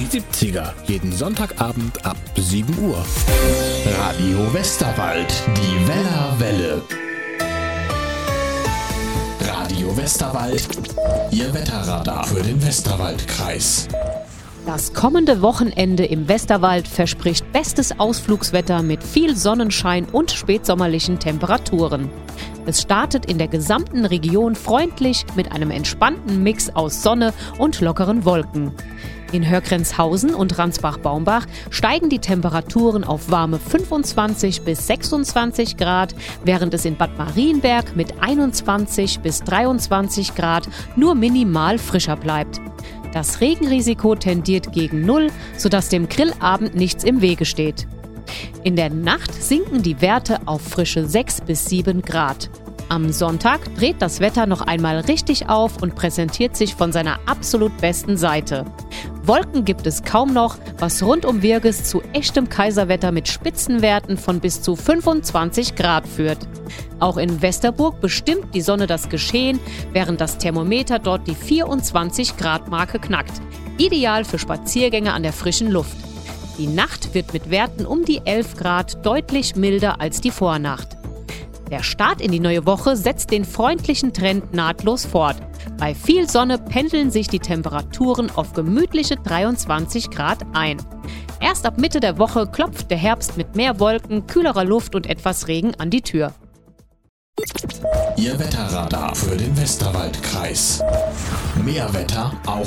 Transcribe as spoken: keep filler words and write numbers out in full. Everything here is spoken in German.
Die siebziger, jeden Sonntagabend ab sieben Uhr. Radio Westerwald, die Weller Welle. Radio Westerwald, Ihr Wetterradar für den Westerwaldkreis. Das kommende Wochenende im Westerwald verspricht bestes Ausflugswetter mit viel Sonnenschein und spätsommerlichen Temperaturen. Es startet in der gesamten Region freundlich mit einem entspannten Mix aus Sonne und lockeren Wolken. In Hörgrenzhausen und Ransbach-Baumbach steigen die Temperaturen auf warme fünfundzwanzig bis sechsundzwanzig Grad, während es in Bad Marienberg mit einundzwanzig bis dreiundzwanzig Grad nur minimal frischer bleibt. Das Regenrisiko tendiert gegen Null, sodass dem Grillabend nichts im Wege steht. In der Nacht sinken die Werte auf frische sechs bis sieben Grad. Am Sonntag dreht das Wetter noch einmal richtig auf und präsentiert sich von seiner absolut besten Seite. Wolken gibt es kaum noch, was rund um Wirges zu echtem Kaiserwetter mit Spitzenwerten von bis zu fünfundzwanzig Grad führt. Auch in Westerburg bestimmt die Sonne das Geschehen, während das Thermometer dort die vierundzwanzig Grad Marke knackt. Ideal für Spaziergänge an der frischen Luft. Die Nacht wird mit Werten um die elf Grad deutlich milder als die Vornacht. Der Start in die neue Woche setzt den freundlichen Trend nahtlos fort. Bei viel Sonne pendeln sich die Temperaturen auf gemütliche dreiundzwanzig Grad ein. Erst ab Mitte der Woche klopft der Herbst mit mehr Wolken, kühlerer Luft und etwas Regen an die Tür. Ihr Wetterradar für den Westerwaldkreis. Mehr Wetter auch